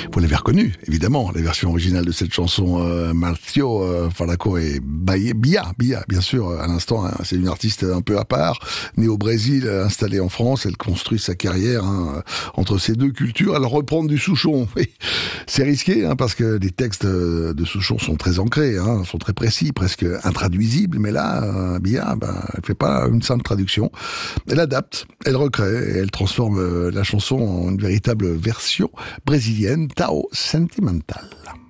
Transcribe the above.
Vous l'avez reconnu, évidemment, la version originale de cette chanson, Marcio Falaco et Bia, bien sûr, à l'instant, hein, c'est une artiste un peu à part, née au Brésil, installée en France, elle construit sa carrière entre ces deux cultures. Alors reprendre du Souchon, oui, c'est risqué, parce que les textes de Souchon sont très ancrés, sont très précis, presque intraduisibles, mais là, Bia, elle fait pas une simple traduction, elle adapte, elle recrée, et elle transforme la chanson en une véritable version brésilienne, Tao Sentimental.